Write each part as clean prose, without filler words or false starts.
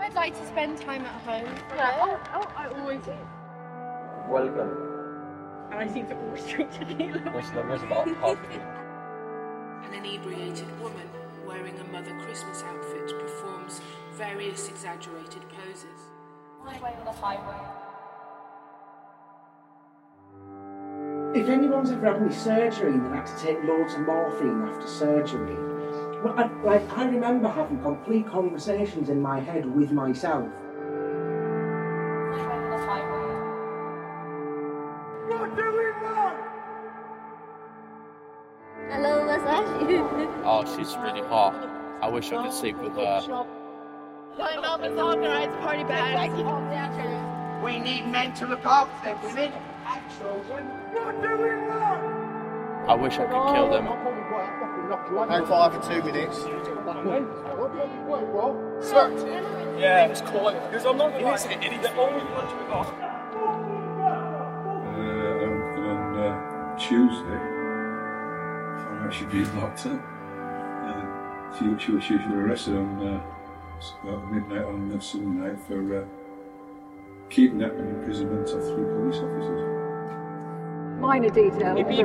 I'd like to spend time at home. Yeah. Oh, I always do. Welcome. And I seem to always drink tequila. Muslim is about half of you. An inebriated woman wearing a Mother Christmas outfit performs various exaggerated poses. Highway on the highway. If anyone's ever had any surgery and they had to take loads of morphine after surgery, well, I remember having complete conversations in my head with myself. Highway on the highway. What do we want? Hello, what's that? Oh, she's really hot. I wish I could sleep with her. My mum has organised party bags. We need men to look after their women and children. What do we want? I wish I could kill them. Hang fire for 2 minutes. Sir, Yeah. he was calling because I'm not going to hit the only one to got. On Tuesday, I found out she'd been locked up. She was arrested on about midnight on Sunday night for kidnapping and imprisonment of 3 police officers. Minor detail. What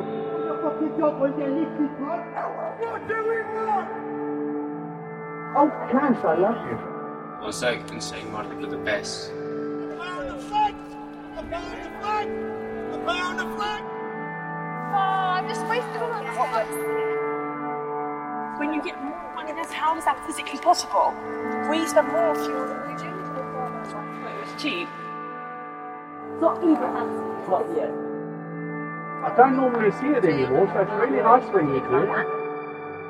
do we want? Oh, thanks, I love you. One second, saying Marley for the best. The power of the flag! The power of the flag! The power of the flag! Oh, I'm just wasting all that time. When you get more money, how is that physically possible? We spend more fuel than we do. It's cheap. Not even fancy. Not yet. I don't normally see it anymore, so it's really nice when you do it.